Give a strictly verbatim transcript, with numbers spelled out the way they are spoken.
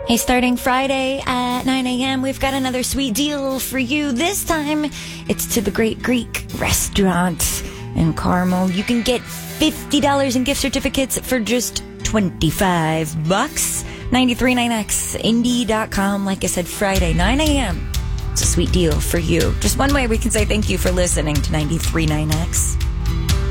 Hey, starting Friday at nine a.m., we've got another sweet deal for you. This time, it's to the Great Greek Restaurant in Carmel. You can get fifty dollars in gift certificates for just twenty-five bucks. ninety-three point nine X, Indy dot com. Like I said, Friday, nine a.m. It's a sweet deal for you. Just one way we can say thank you for listening to ninety-three point nine X.